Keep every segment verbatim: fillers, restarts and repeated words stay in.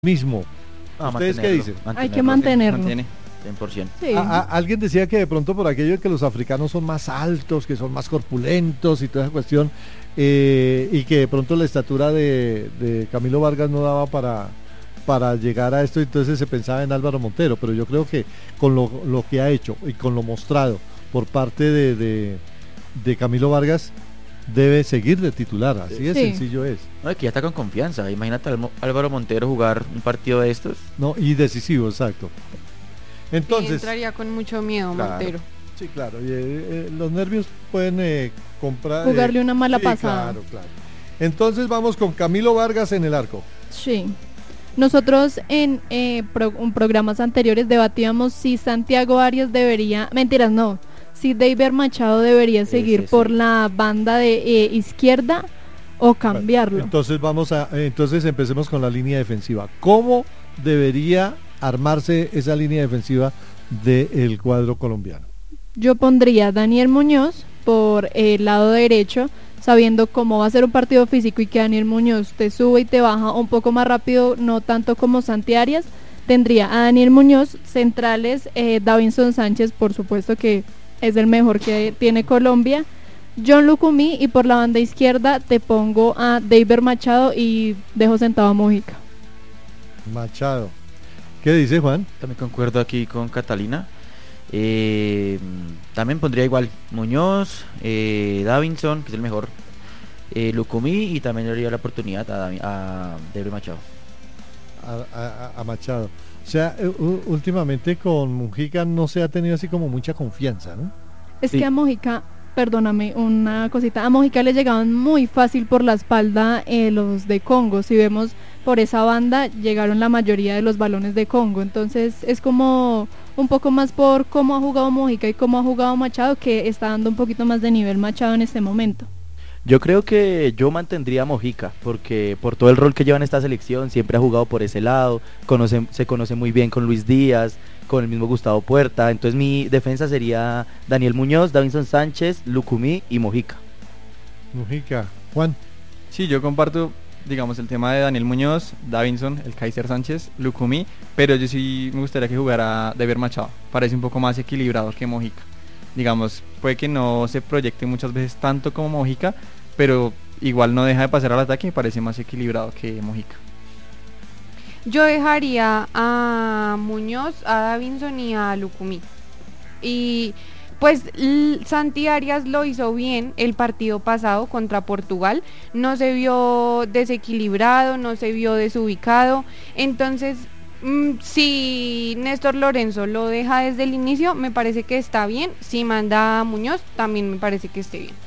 mismo. Ah, ¿Ustedes qué dicen? Hay que mantenerlo. Mantiene cien por ciento. Sí. A- a- alguien decía que de pronto por aquello de que los africanos son más altos, que son más corpulentos y toda esa cuestión, eh, y que de pronto la estatura de, de Camilo Vargas no daba para, para llegar a esto, entonces se pensaba en Álvaro Montero, pero yo creo que con lo, lo que ha hecho y con lo mostrado por parte de, de, de Camilo Vargas, debe seguir de titular, así de Sí. sencillo es. No, que ya está con confianza. Imagínate a Almo- Álvaro Montero jugar un partido de estos. No, y decisivo, exacto. Sí, Entonces, entraría con mucho miedo, Claro. Montero. sí, claro, y, eh, eh, los nervios pueden eh, comprar... eh, Jugarle una mala sí, pasada. Claro, claro. Entonces vamos con Camilo Vargas en el arco. Sí. Nosotros en eh, pro- en programas anteriores debatíamos si Santiago Arias debería, mentiras, no, si David Machado debería seguir Ese sí. por la banda de eh, izquierda o cambiarlo. Entonces vamos a, eh, entonces empecemos con la línea defensiva. ¿Cómo debería armarse esa línea defensiva del cuadro colombiano? Yo pondría a Daniel Muñoz por el lado derecho, sabiendo cómo va a ser un partido físico y que Daniel Muñoz te sube y te baja un poco más rápido, no tanto como Santi Arias. Tendría a Daniel Muñoz, centrales, eh, Davinson Sánchez, por supuesto que es el mejor que tiene Colombia, John Lucumí, y por la banda izquierda te pongo a David Machado y dejo sentado a Mojica. Machado. ¿Qué dice Juan? También concuerdo aquí con Catalina. Eh, también pondría igual Muñoz, eh, Davinson, que es el mejor, eh, Lucumí, y también le daría la oportunidad a, Davi- a David Machado. A, a- a Machado. O sea, eh, u- últimamente con Mujica no se ha tenido así como mucha confianza, ¿no? Es Sí. que a Mojica, perdóname, una cosita, a Mojica le llegaban muy fácil por la espalda eh, los de Congo. Si vemos por esa banda, llegaron la mayoría de los balones de Congo. Entonces es como un poco más por cómo ha jugado Mojica y cómo ha jugado Machado, que está dando un poquito más de nivel Machado en este momento. Yo creo que yo mantendría a Mojica, porque por todo el rol que lleva en esta selección, siempre ha jugado por ese lado, conoce, se conoce muy bien con Luis Díaz, con el mismo Gustavo Puerta. Entonces mi defensa sería Daniel Muñoz, Davinson Sánchez, Lucumí y Mojica. Mujica. Juan. Sí, yo comparto, digamos, el tema de Daniel Muñoz, Davinson, el Kaiser Sánchez, Lucumí, pero yo sí me gustaría que jugara David Machado. Parece un poco más equilibrado que Mojica. Digamos, puede que no se proyecte muchas veces tanto como Mojica, pero igual no deja de pasar al ataque y parece más equilibrado que Mojica. Yo dejaría a Muñoz, a Davinson y a Lucumí. Y pues l- Santi Arias lo hizo bien el partido pasado contra Portugal. No se vio desequilibrado, no se vio desubicado. Entonces, mm, si Néstor Lorenzo lo deja desde el inicio, me parece que está bien. Si manda a Muñoz, también me parece que esté bien.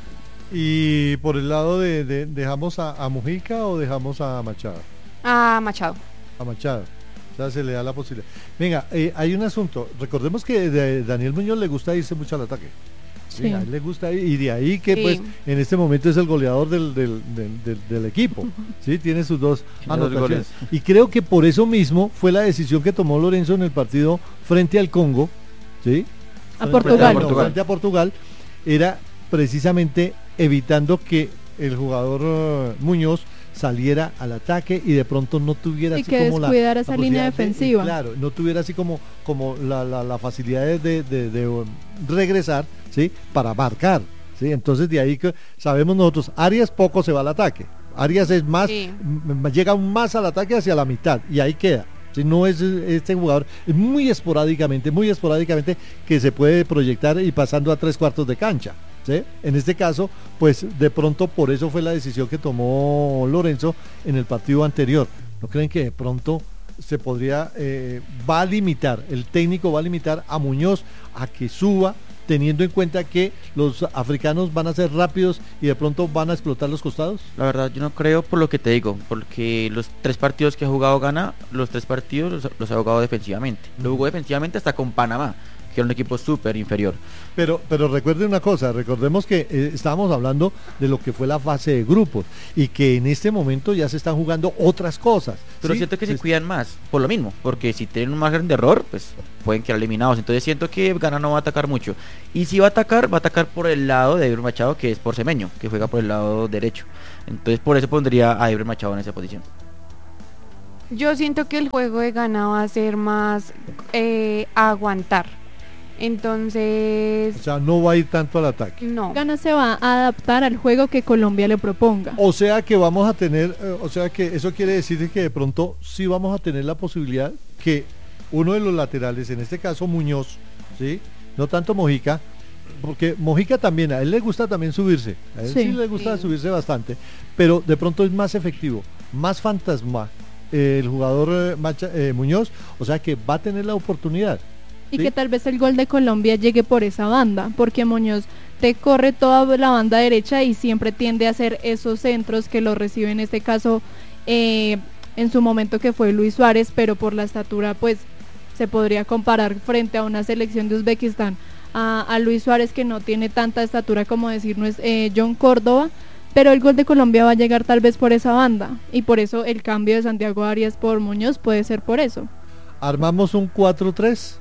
Y por el lado de, de- ¿dejamos a, a Mujica o dejamos a Machado? A Machado. A Machado. O sea, se le da la posibilidad. Venga, eh, hay un asunto. Recordemos que de Daniel Muñoz le gusta irse mucho al ataque. Sí, Sí. a él le gusta ir, y de ahí que Sí. pues en este momento es el goleador del, del, del, del- del equipo. Sí, tiene sus dos Tiene dos anotaciones. goles. Y creo que por eso mismo fue la decisión que tomó Lorenzo en el partido frente al Congo, ¿sí? A Frente Portugal. no, Portugal. frente a Portugal, era precisamente evitando que el jugador eh, Muñoz saliera al ataque y de pronto no tuviera Y así que como la, descuidara la esa línea posibilidad de- defensiva. claro, no tuviera así como, como la, la, la facilidad de, de, de, de, um, regresar, ¿sí? Para marcar, ¿sí? Entonces de ahí que sabemos nosotros, Arias poco se va al ataque. Arias es más, Sí. m- llega más al ataque hacia la mitad y ahí queda. Si no es eh, este jugador, es muy esporádicamente, muy esporádicamente que se puede proyectar y pasando a tres cuartos de cancha. ¿Sí? En este caso, pues de pronto por eso fue la decisión que tomó Lorenzo en el partido anterior. ¿No creen que de pronto se podría, eh, va a limitar, el técnico va a limitar a Muñoz a que suba, teniendo en cuenta que los africanos van a ser rápidos y de pronto van a explotar los costados? La verdad, yo no creo por lo que te digo, porque los tres partidos que ha jugado Ghana, los tres partidos los, los ha jugado defensivamente. Lo jugó defensivamente hasta con Panamá, que era un equipo súper inferior. Pero, pero recuerden una cosa, recordemos que eh, estábamos hablando de lo que fue la fase de grupos y que en este momento ya se están jugando otras cosas. Pero ¿sí? siento que se Se- cuidan más, por lo mismo, porque si tienen un margen de error, pues pueden quedar eliminados. Entonces siento que Ghana no va a atacar mucho. Y si va a atacar, va a atacar por el lado de David Machado, que es por Semeño, que juega por el lado derecho. Entonces por eso pondría a David Machado en esa posición. Yo siento que el juego de Ghana va a ser más eh, aguantar. Entonces, O sea, no va a ir tanto al ataque. no. Ghana se va a adaptar al juego que Colombia le proponga. O sea que vamos a tener, eh, o sea que eso quiere decir que de pronto sí vamos a tener la posibilidad que uno de los laterales, en este caso Muñoz, ¿sí? No tanto Mojica, porque Mojica también, a él le gusta también subirse, a él sí, Sí. le gusta Sí. subirse bastante, pero de pronto es más efectivo, más fantasma eh, el jugador eh, Macha- eh, Muñoz, o sea que va a tener la oportunidad. Y ¿sí? que tal vez el gol de Colombia llegue por esa banda, porque Muñoz te corre toda la banda derecha y siempre tiende a hacer esos centros que lo recibe en este caso eh, en su momento que fue Luis Suárez, pero por la estatura pues se podría comparar frente a una selección de Uzbekistán a, a Luis Suárez, que no tiene tanta estatura como decirnos eh, John Córdoba, pero el gol de Colombia va a llegar tal vez por esa banda y por eso el cambio de Santiago Arias por Muñoz puede ser por eso. Armamos un cuatro tres.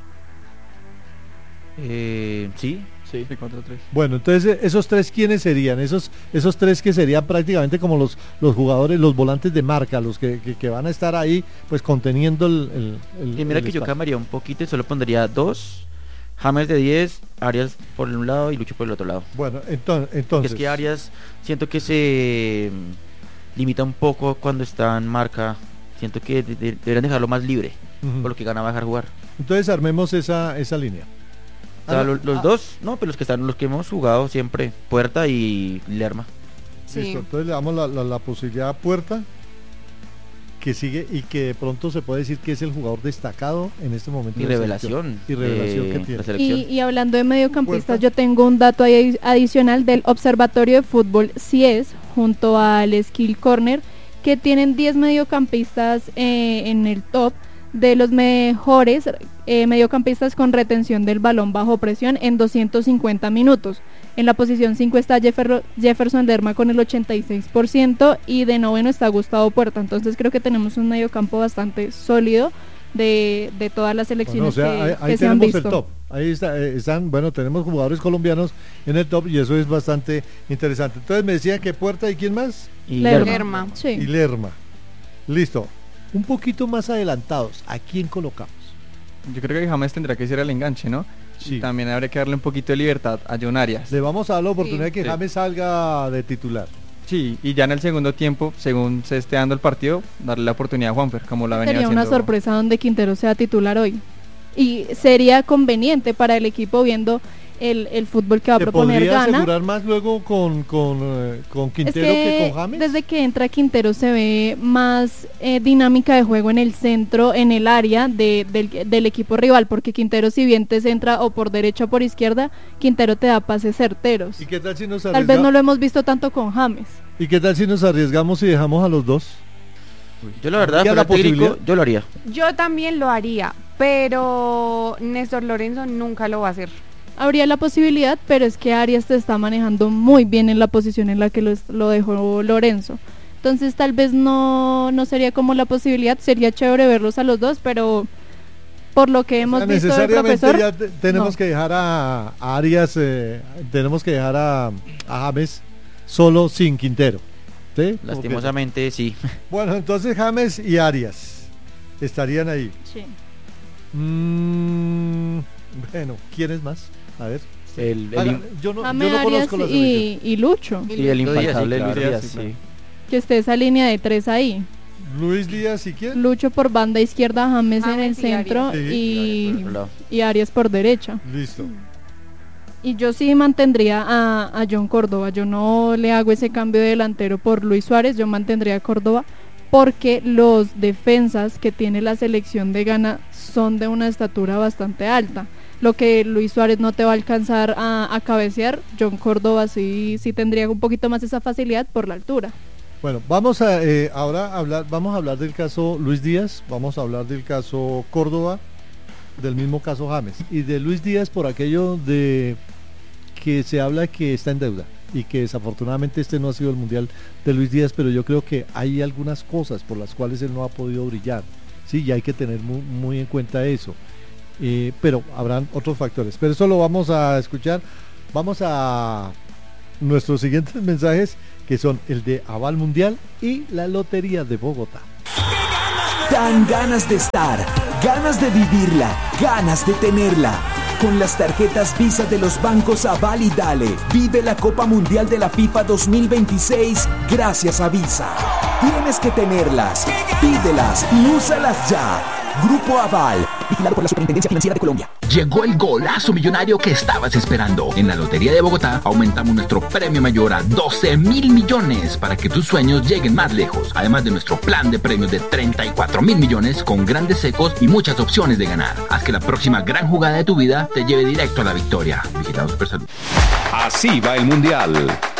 Eh, sí, Sí. Sí, cuatro tres. Bueno, entonces eh, esos tres, ¿quiénes serían? Esos esos tres que serían prácticamente como los los jugadores, los volantes de marca, los que, que, que van a estar ahí pues conteniendo el, el, el- y mira el que yo espacio. cambiaría un poquito y solo pondría dos, James de diez, Arias por un lado y Lucho por el otro lado. Bueno, entonces, Porque entonces es que Arias siento que se mm, limita un poco cuando está en marca, siento que de- de- deberían dejarlo más libre, Ujú. por lo que Gana va a dejar jugar. Entonces armemos esa esa línea. O sea, Ah, lo- los ah, dos, no, pero los que están, los que hemos jugado siempre, Puerta y Lerma. Sí. Listo, entonces le damos la, la, la posibilidad a Puerta, que sigue y que de pronto se puede decir que es el jugador destacado en este momento. Y de la revelación. selección. Y revelación de que tiene. la selección. Y, y hablando de mediocampistas, Puerta. yo tengo un dato ahí adicional del Observatorio de Fútbol C I E S junto al Skill Corner, que tienen diez mediocampistas eh, en el top de los mejores eh, mediocampistas con retención del balón bajo presión en doscientos cincuenta minutos. En la posición cinco está Jeffer- Jefferson Lerma con el ochenta y seis por ciento y de noveno está Gustavo Puerta. Entonces creo que tenemos un mediocampo bastante sólido de, de todas las Bueno, o selecciones sea, que, ahí, ahí que se han tenemos visto. el top. Ahí está, eh, están, bueno, tenemos jugadores colombianos en el top y eso es bastante interesante. Entonces me decían que Puerta y quién más Y Lerma. Lerma. Sí. y Lerma. Listo. Un poquito más adelantados, ¿a quién colocamos? Yo creo que James tendrá que ser el enganche, ¿no? Sí. Y también habría que darle un poquito de libertad a John Arias. Le vamos a dar la oportunidad Sí. que Sí. James salga de titular. Sí, y ya en el segundo tiempo, según se esté dando el partido, darle la oportunidad a Juanfer, como la venía Sería haciendo. una sorpresa donde Quintero sea titular hoy. Y sería conveniente para el equipo viendo el, el fútbol que va a ¿Se proponer podría Ghana. asegurar más luego con, con, eh, con Es Quintero que, que con James? desde que entra Quintero se ve más eh, dinámica de juego en el centro, en el área de- del, del equipo rival, porque Quintero si bien te centra o por derecha o por izquierda, Quintero te da pases certeros. ¿Y qué tal si nos Tal vez arriesga- no lo hemos visto tanto con James. ¿Y qué tal si nos arriesgamos y dejamos a los dos? Yo la verdad, ¿Habría fuera la técnico, posibilidad? yo lo haría. Yo también lo haría, pero Néstor Lorenzo nunca lo va a hacer. Habría la posibilidad, pero es que Arias te está manejando muy bien en la posición en la que lo, es- lo dejó Lorenzo. Entonces tal vez no, no sería como la posibilidad, sería chévere verlos a los dos, pero por lo que hemos O sea, visto del necesariamente profesor, ya te- tenemos no. que dejar a, a Arias, eh, tenemos que dejar a, a James solo sin Quintero. ¿sí? Lastimosamente, sí. Ok. Bueno, entonces James y Arias estarían ahí. Sí. Mm, bueno, ¿quiénes más? A ver. El, el Haga- in- yo, no, yo James no Arias conozco la selección. y, y Lucho, sí, el Luis Díaz, infaltable sí, Luis claro. Díaz, Sí, sí. claro. que esté esa línea de tres ahí. Luis Díaz y quién? Lucho por banda izquierda, James, en el James y centro Arias. y, Por otro lado. y Arias por derecha. Listo. Y yo sí mantendría a, a John Córdoba. Yo no le hago ese cambio de delantero por Luis Suárez. Yo mantendría a Córdoba porque los defensas que tiene la selección de Ghana son de una estatura bastante alta. Lo que Luis Suárez no te va a alcanzar a, a cabecear, John Córdoba sí, sí tendría un poquito más esa facilidad por la altura. Bueno, vamos a eh, ahora hablar, vamos a hablar del caso Luis Díaz, vamos a hablar del caso Córdoba, del mismo caso James y de Luis Díaz por aquello de que se habla que está en deuda y que desafortunadamente este no ha sido el mundial de Luis Díaz, pero yo creo que hay algunas cosas por las cuales él no ha podido brillar, sí, y hay que tener muy, muy en cuenta eso. Eh, pero habrán otros factores, pero eso lo vamos a escuchar. Vamos a nuestros siguientes mensajes, que son el de Aval Mundial y la Lotería de Bogotá. Te ganas Dan ganas de estar, ganas de vivirla, ganas de tenerla. Con las tarjetas Visa de los bancos Aval y Dale, vive la Copa Mundial de la FIFA dos mil veintiséis gracias a Visa. Tienes que tenerlas, pídelas y úsalas ya. Grupo Aval, vigilado por la Superintendencia Financiera de Colombia. Llegó el golazo millonario que estabas esperando. En la Lotería de Bogotá aumentamos nuestro premio mayor a doce mil millones para que tus sueños lleguen más lejos. Además de nuestro plan de premios de treinta y cuatro mil millones con grandes secos y muchas opciones de ganar. Haz que la próxima gran jugada de tu vida te lleve directo a la victoria. Vigilado Supersalud. Así va el Mundial.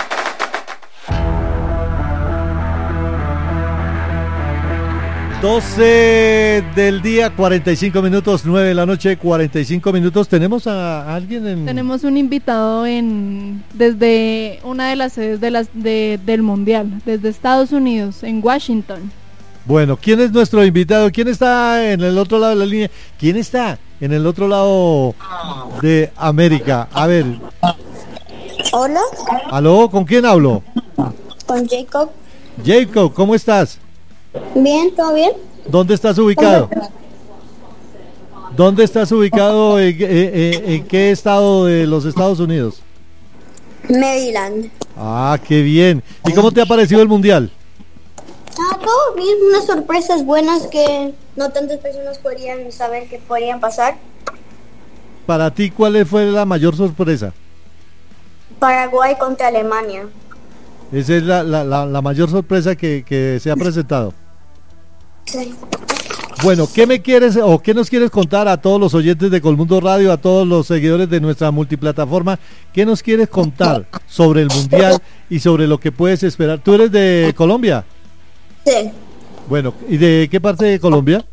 doce del día, cuarenta y cinco minutos, nueve de la noche, cuarenta y cinco minutos. ¿Tenemos a alguien en...? Tenemos un invitado en desde una de las sedes de las, de, del Mundial, desde Estados Unidos, en Washington. Bueno, ¿quién es nuestro invitado? ¿Quién está en el otro lado de la línea? ¿Quién está en el otro lado de América? A ver. Hola. ¿Aló? ¿Con quién hablo? Con Jacob. Jacob, ¿cómo estás? Bien, ¿todo bien? ¿Dónde estás ubicado? ¿Dónde estás ubicado? ¿En, en, en qué estado de los Estados Unidos? Maryland. Ah, qué bien. ¿Y cómo te ha parecido el Mundial? Ah, todo bien, unas sorpresas buenas que no tantas personas podrían saber que podrían pasar. Para ti, ¿cuál fue la mayor sorpresa? Paraguay contra Alemania. Esa es la, la, la, la mayor sorpresa que, que se ha presentado. Sí. Bueno, ¿qué me quieres o qué nos quieres contar a todos los oyentes de Colmundo Radio, a todos los seguidores de nuestra multiplataforma? ¿Qué nos quieres contar sobre el Mundial y sobre lo que puedes esperar? ¿Tú eres de Colombia? Sí. Bueno, ¿y de qué parte de Colombia?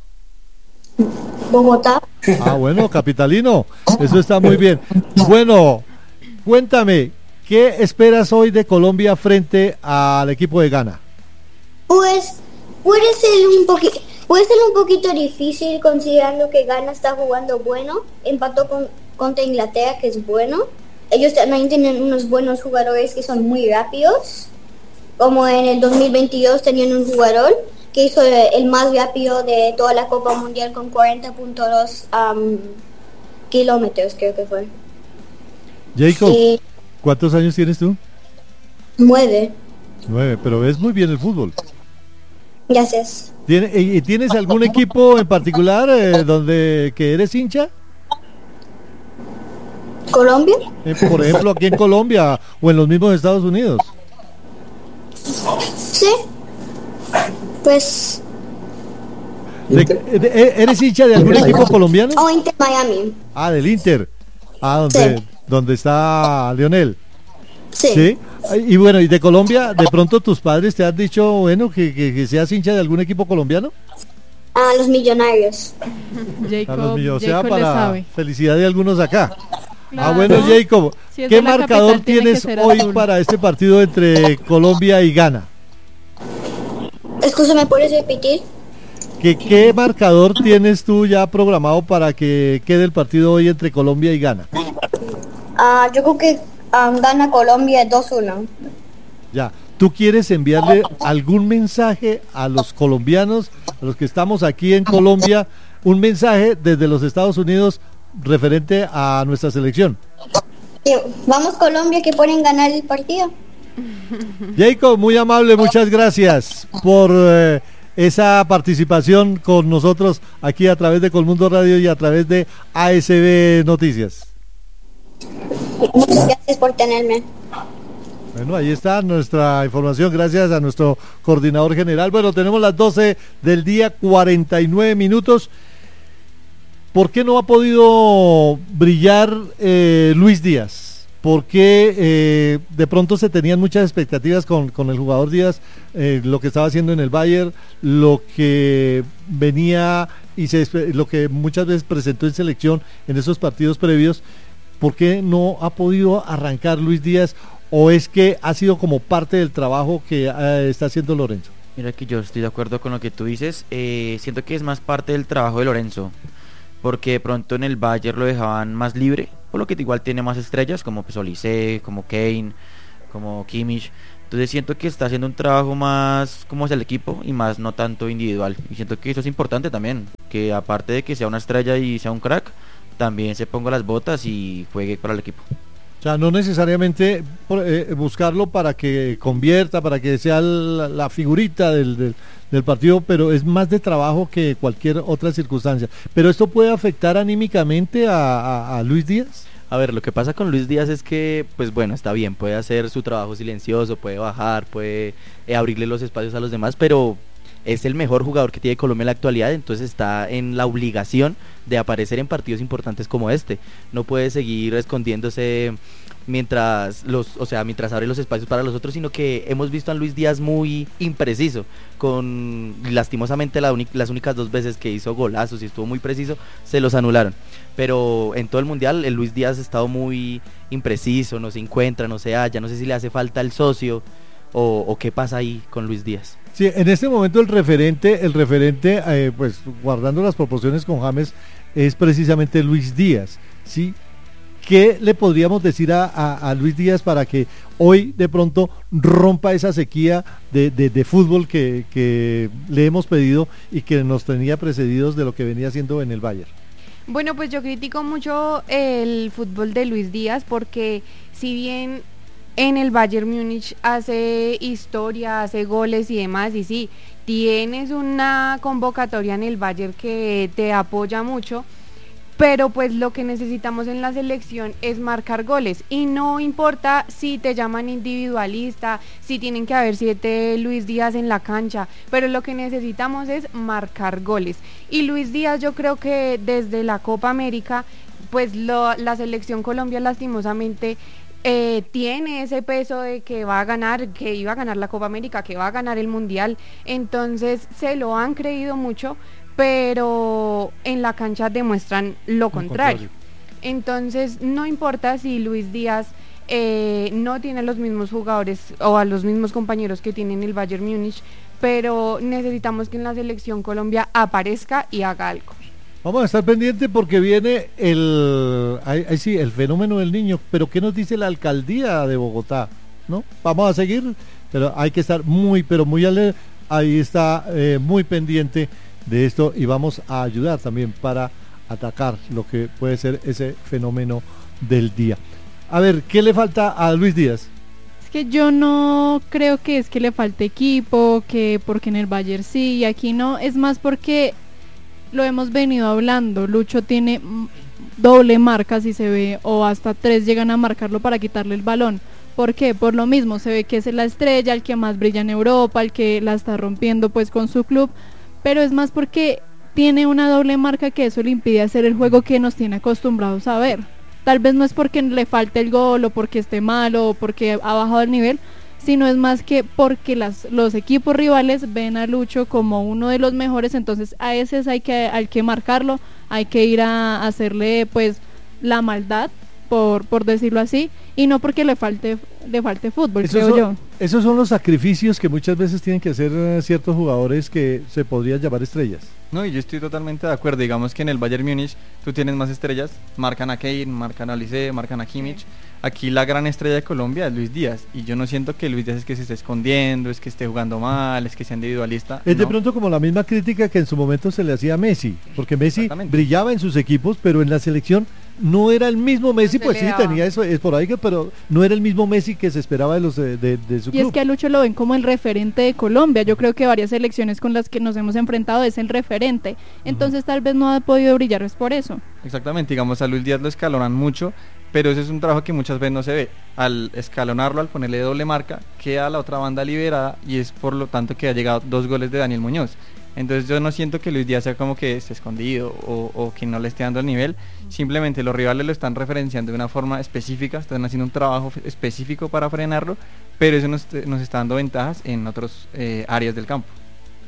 Bogotá. Ah, bueno, capitalino. Eso está muy bien. Bueno, cuéntame, ¿qué esperas hoy de Colombia frente al equipo de Ghana? Pues puede ser un poquito puede ser un poquito difícil considerando que Ghana está jugando bueno, empató con contra Inglaterra, que es bueno. Ellos también tienen unos buenos jugadores que son muy rápidos, como en el dos mil veintidós tenían un jugador que hizo el más rápido de toda la Copa Mundial con cuarenta punto dos um, kilómetros, creo que fue. Jacob, y ¿cuántos años tienes tú? Nueve. Nueve, pero ves muy bien el fútbol. Gracias. ¿Tiene, y, ¿Tienes algún equipo en particular eh, donde que eres hincha? ¿Colombia? Eh, por ejemplo, aquí en Colombia o en los mismos Estados Unidos. Sí. Pues... De, de, ¿Eres hincha de algún equipo colombiano? O Inter Miami. Ah, del Inter. Ah, donde, Sí. donde está Lionel. Sí. Sí. Y bueno, ¿y de Colombia? ¿De pronto tus padres te han dicho, bueno, que, que, que seas hincha de algún equipo colombiano? A los Millonarios. A los millos- o sea, Jacob le para sabe. felicidad de algunos acá. Ah, Claro. bueno, Jacob, Si es ¿qué de la marcador capital, tiene que tienes ser hoy azul. para este partido entre Colombia y Ghana? Excusa, ¿me puedes repetir? ¿Qué, ¿Qué marcador tienes tú ya programado para que quede el partido hoy entre Colombia y Ghana? Ah, yo creo que um, gana Colombia dos uno. Ya, ¿tú quieres enviarle algún mensaje a los colombianos, a los que estamos aquí en Colombia, un mensaje desde los Estados Unidos referente a nuestra selección? Sí, vamos Colombia, que pueden ganar el partido. Jacob, muy amable, muchas gracias por eh, esa participación con nosotros aquí a través de Colmundo Radio y a través de A S B Noticias. Muchas gracias por tenerme. Bueno, ahí está nuestra información, gracias a nuestro coordinador general. Bueno, tenemos las doce del día, cuarenta y nueve minutos. ¿Por qué no ha podido brillar eh, Luis Díaz? ¿Por qué eh, de pronto se tenían muchas expectativas con, con el jugador Díaz, eh, lo que estaba haciendo en el Bayern, lo que venía y se, lo que muchas veces presentó en selección en esos partidos previos? ¿Por qué no ha podido arrancar Luis Díaz? ¿O es que ha sido como parte del trabajo que eh, está haciendo Lorenzo? Mira que yo estoy de acuerdo con lo que tú dices. Eh, siento que es más parte del trabajo de Lorenzo, porque de pronto en el Bayern lo dejaban más libre, por lo que igual tiene más estrellas como pues Olise, como Kane, como Kimmich, Entonces siento que está haciendo un trabajo más como hacia el equipo y más no tanto individual. Y siento que eso es importante también, que aparte de que sea una estrella y sea un crack, también se ponga las botas y juegue para el equipo. O sea, no necesariamente por, eh, buscarlo para que convierta, para que sea la, la figurita del, del, del partido, pero es más de trabajo que cualquier otra circunstancia. ¿Pero esto puede afectar anímicamente a, a, a Luis Díaz? A ver, lo que pasa con Luis Díaz es que, pues bueno, está bien, puede hacer su trabajo silencioso, puede bajar, puede eh, abrirle los espacios a los demás, pero es el mejor jugador que tiene Colombia en la actualidad, entonces está en la obligación de aparecer en partidos importantes como este. No puede seguir escondiéndose mientras los, o sea, mientras abre los espacios para los otros, sino que hemos visto a Luis Díaz muy impreciso, con lastimosamente la las únicas dos veces que hizo golazos y estuvo muy preciso, se los anularon. Pero en todo el mundial el Luis Díaz ha estado muy impreciso, no se encuentra, no se halla, no sé si le hace falta el socio o, o qué pasa ahí con Luis Díaz. Sí, en este momento el referente, el referente, eh, pues guardando las proporciones con James, es precisamente Luis Díaz, ¿sí? ¿Qué le podríamos decir a, a, a Luis Díaz para que hoy de pronto rompa esa sequía de, de, de fútbol que, que le hemos pedido y que nos tenía precedidos de lo que venía haciendo en el Bayern? Bueno, pues yo critico mucho el fútbol de Luis Díaz porque si bien en el Bayern Múnich hace historia, hace goles y demás, y sí, tienes una convocatoria en el Bayern que te apoya mucho, pero pues lo que necesitamos en la selección es marcar goles, y no importa si te llaman individualista, si tienen que haber siete Luis Díaz en la cancha, pero lo que necesitamos es marcar goles, y Luis Díaz yo creo que desde la Copa América, pues lo, la selección Colombia lastimosamente Eh, tiene ese peso de que va a ganar, que iba a ganar la Copa América, que va a ganar el Mundial, entonces se lo han creído mucho, pero en la cancha demuestran lo contrario. Entonces no importa si Luis Díaz eh, no tiene los mismos jugadores o a los mismos compañeros que tiene en el Bayern Múnich, pero necesitamos que en la selección Colombia aparezca y haga algo. Vamos a estar pendientes porque viene el, ahí, ahí sí, el fenómeno del niño, pero ¿qué nos dice la alcaldía de Bogotá? ¿No? Vamos a seguir, pero hay que estar muy, pero muy ale, ahí está eh, muy pendiente de esto y vamos a ayudar también para atacar lo que puede ser ese fenómeno del día. A ver, ¿qué le falta a Luis Díaz? Es que yo no creo que es que le falte equipo, que porque en el Bayern sí y aquí no, es más porque lo hemos venido hablando, Lucho tiene doble marca si se ve, o hasta tres llegan a marcarlo para quitarle el balón. ¿Por qué? Por lo mismo, se ve que es la estrella, el que más brilla en Europa, el que la está rompiendo pues con su club, pero es más porque tiene una doble marca que eso le impide hacer el juego que nos tiene acostumbrados a ver. Tal vez no es porque le falte el gol o porque esté malo o porque ha bajado el nivel, sino es más que porque las, los equipos rivales ven a Lucho como uno de los mejores, entonces a ese hay que, hay que marcarlo, hay que ir a hacerle pues la maldad, por, por decirlo así, y no porque le falte, le falte fútbol, esos creo son, yo. Esos son los sacrificios que muchas veces tienen que hacer uh, ciertos jugadores que se podrían llamar estrellas. No, y yo estoy totalmente de acuerdo. Digamos que en el Bayern Múnich tú tienes más estrellas, marcan a Kane, marcan a Olise, marcan a Kimmich. Aquí la gran estrella de Colombia es Luis Díaz, y yo no siento que Luis Díaz es que se esté escondiendo, es que esté jugando mal, es que sea individualista. Es no. de pronto como la misma crítica que en su momento se le hacía a Messi, porque Messi brillaba en sus equipos, pero en la selección no era el mismo Messi, No pues sí daba. tenía eso, es por ahí, que, pero no era el mismo Messi que se esperaba de los de, de, de su Y club. es que a Lucho lo ven como el referente de Colombia, yo creo que varias selecciones con las que nos hemos enfrentado es el referente, entonces uh-huh. tal vez no ha podido brillar, es por eso. Exactamente, digamos a Luis Díaz lo escalonan mucho, pero ese es un trabajo que muchas veces no se ve. Al escalonarlo, al ponerle doble marca, queda la otra banda liberada, y es por lo tanto que ha llegado dos goles de Daniel Muñoz. Entonces yo no siento que Luis Díaz sea como que esté escondido o, o que no le esté dando el nivel, simplemente los rivales lo están referenciando de una forma específica, están haciendo un trabajo específico para frenarlo, pero eso nos, nos está dando ventajas en otras eh, áreas del campo.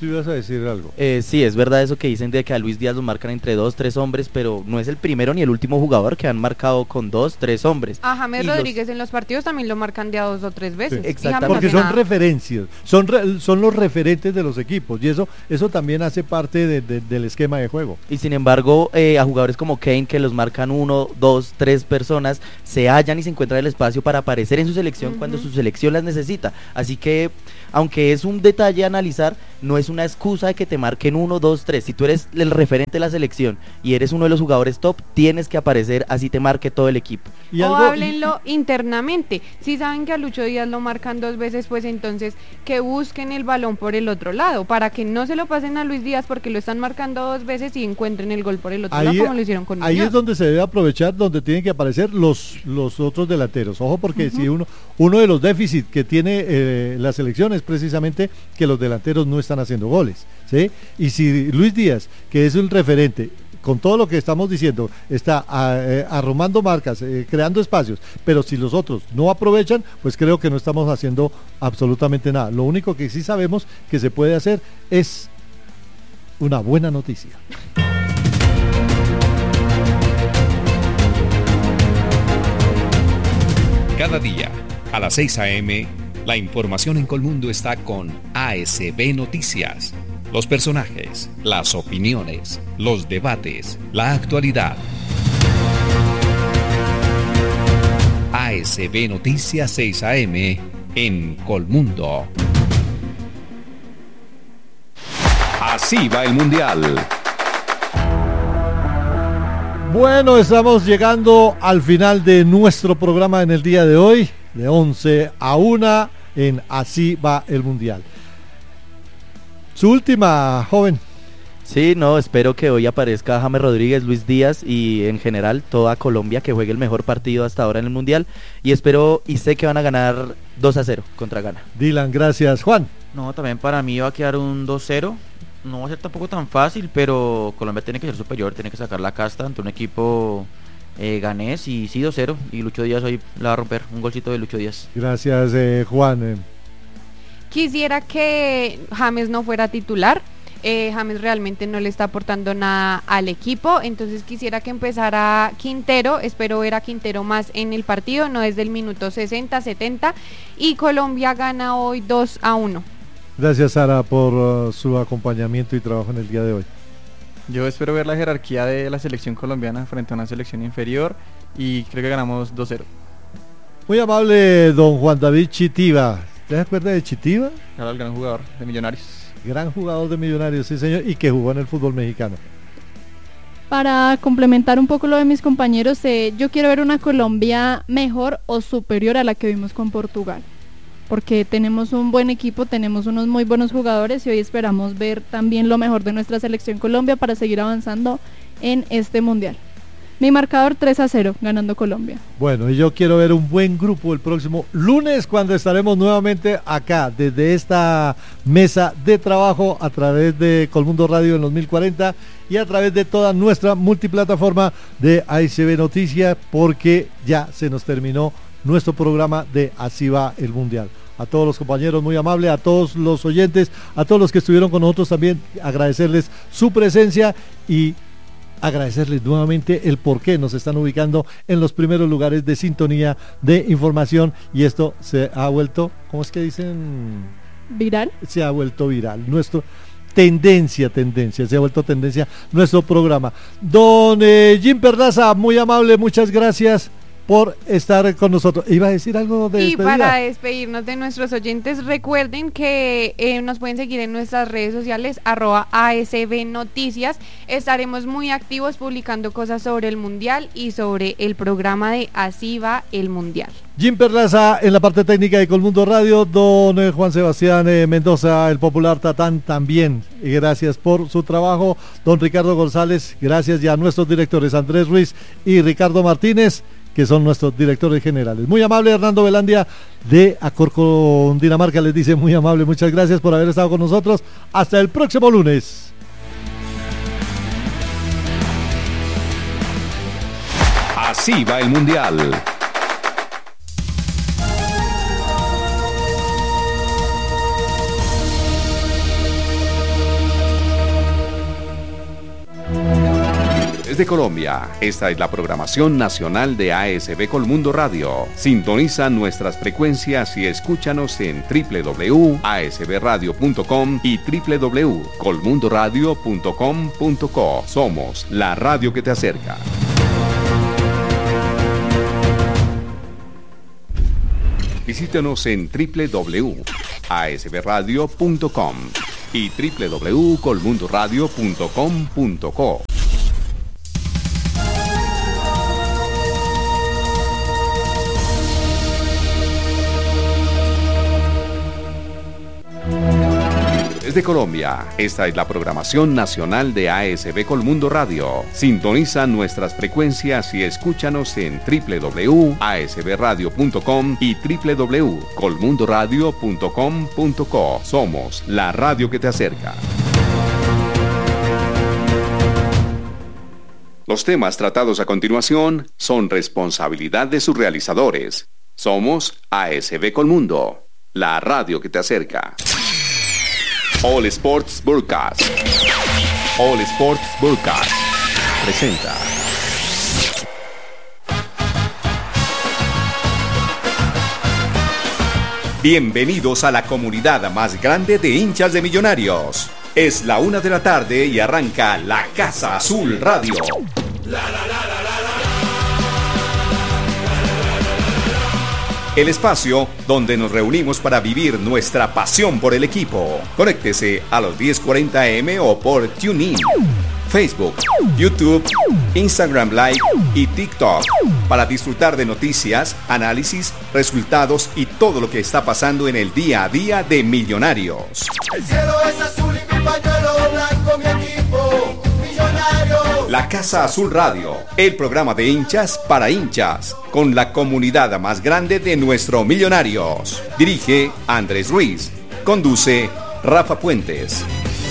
Tú ibas a decir algo. Eh, sí, es verdad eso que dicen de que a Luis Díaz lo marcan entre dos, tres hombres, pero no es el primero ni el último jugador que han marcado con dos, tres hombres. A James Y Rodríguez en los partidos también lo marcan de a dos o tres veces. Sí, Y exactamente. James Porque hace son nada. referencias, son re- son los referentes de los equipos y eso eso también hace parte de- de- del esquema de juego. Y sin embargo, eh, a jugadores como Kane, que los marcan uno, dos, tres personas, se hallan y se encuentran el espacio para aparecer en su selección Ujú. cuando su selección las necesita. Así que, aunque es un detalle a analizar, no es una excusa de que te marquen uno, dos, tres. Si tú eres el referente de la selección y eres uno de los jugadores top, tienes que aparecer así te marque todo el equipo. Y o algo- háblenlo internamente. Si saben que a Lucho Díaz lo marcan dos veces, pues entonces que busquen el balón por el otro lado, para que no se lo pasen a Luis Díaz porque lo están marcando dos veces y encuentren el gol por el otro Ahí, lado, como lo hicieron con ahí Muñoz. es donde se debe aprovechar, donde tienen que aparecer los, los otros delanteros. Ojo, porque si uno uno de los déficits que tiene eh, la selección es precisamente que los delanteros no están haciendo goles, ¿sí? Y si Luis Díaz, que es un referente, con todo lo que estamos diciendo, está a, eh, arrumando marcas, eh, creando espacios, pero si los otros no aprovechan, pues creo que no estamos haciendo absolutamente nada. Lo único que sí sabemos que se puede hacer es una buena noticia. Cada día, a las seis a eme, la información en Colmundo está con A S B Noticias. Los personajes, las opiniones, los debates, la actualidad. A S B Noticias seis a eme en Colmundo. Así va el Mundial. Bueno, estamos llegando al final de nuestro programa en el día de hoy, de once a una, en Así va el Mundial. Su última, joven. Sí, no, espero que hoy aparezca James Rodríguez, Luis Díaz y en general toda Colombia, que juegue el mejor partido hasta ahora en el Mundial, y espero y sé que van a ganar dos a cero contra Ghana. Dylan, gracias. Juan. No, también para mí va a quedar un dos cero. No va a ser tampoco tan fácil, pero Colombia tiene que ser superior, tiene que sacar la casta ante un equipo eh, ganés y sí dos cero. Y Lucho Díaz hoy la va a romper, un golcito de Lucho Díaz. Gracias, eh, Juan. Eh, Quisiera que James no fuera titular. Eh, James realmente no le está aportando nada al equipo, entonces quisiera que empezara Quintero. Espero ver a Quintero más en el partido, no desde el minuto sesenta, setenta, y Colombia gana hoy dos a uno. Gracias, Sara, por uh, su acompañamiento y trabajo en el día de hoy. Yo espero ver la jerarquía de la selección colombiana frente a una selección inferior y creo que ganamos dos cero. Muy amable, don Juan David Chitiva. ¿Te acuerdas de Chitiva? Claro, el gran jugador de Millonarios. Gran jugador de Millonarios, sí señor, y que jugó en el fútbol mexicano. Para complementar un poco lo de mis compañeros, eh, yo quiero ver una Colombia mejor o superior a la que vimos con Portugal, porque tenemos un buen equipo, tenemos unos muy buenos jugadores y hoy esperamos ver también lo mejor de nuestra selección Colombia para seguir avanzando en este mundial. Mi marcador tres a cero, ganando Colombia. Bueno, y yo quiero ver un buen grupo el próximo lunes cuando estaremos nuevamente acá desde esta mesa de trabajo a través de Colmundo Radio en los mil cuarenta y a través de toda nuestra multiplataforma de A S B Noticias, porque ya se nos terminó nuestro programa de Así va el Mundial. A todos los compañeros, muy amable, a todos los oyentes, a todos los que estuvieron con nosotros también, agradecerles su presencia y agradecerles nuevamente el por qué nos están ubicando en los primeros lugares de sintonía de información, y esto se ha vuelto, ¿cómo es que dicen? ¿Viral? Se ha vuelto viral. Nuestro tendencia, tendencia, se ha vuelto tendencia nuestro programa. Don eh, Jim Perlaza, muy amable, muchas gracias por estar con nosotros. ¿Iba a decir algo de Y despedida? para despedirnos de nuestros oyentes, recuerden que eh, nos pueden seguir en nuestras redes sociales, arroba A S B Noticias. Estaremos muy activos publicando cosas sobre el Mundial y sobre el programa de Así va el Mundial. Jim Perlaza en la parte técnica de Colmundo Radio, don eh, Juan Sebastián eh, Mendoza, el popular Tatán, también, y gracias por su trabajo. Don Ricardo González, gracias, ya a nuestros directores Andrés Ruiz y Ricardo Martínez, que son nuestros directores generales. Muy amable Hernando Velandia de Acorco, Dinamarca, les dice muy amable, muchas gracias por haber estado con nosotros. Hasta el próximo lunes. Así va el Mundial. Desde Colombia, esta es la programación nacional de A S B Colmundo Radio. Sintoniza nuestras frecuencias y escúchanos en doble u doble u doble u punto a s b radio punto com y doble u doble u doble u punto colmundo radio punto com punto co. Somos la radio que te acerca. Visítenos en doble u doble u doble u punto a s b radio punto com y doble u doble u doble u punto colmundo radio punto com punto co. Desde Colombia, esta es la programación nacional de A S B Colmundo Radio. Sintoniza nuestras frecuencias y escúchanos en doble u doble u doble u punto a s b radio punto com y doble u doble u doble u punto colmundo radio punto com punto co. Somos la radio que te acerca. Los temas tratados a continuación son responsabilidad de sus realizadores. Somos A S B Colmundo, la radio que te acerca. All Sports Broadcast. All Sports Broadcast presenta. Bienvenidos a la comunidad más grande de hinchas de Millonarios. Es la una de la tarde y arranca la Casa Azul Radio. La, la, la, la, la, la. El espacio donde nos reunimos para vivir nuestra pasión por el equipo. Conéctese a los diez cuarenta a eme o por TuneIn, Facebook, YouTube, Instagram Live y TikTok para disfrutar de noticias, análisis, resultados y todo lo que está pasando en el día a día de Millonarios. El cielo es azul y mi pañuelo blanco, mi equipo, Millonarios. La Casa Azul Radio, el programa de hinchas para hinchas, con la comunidad más grande de nuestro Millonarios. Dirige Andrés Ruiz. Conduce Rafa Puentes.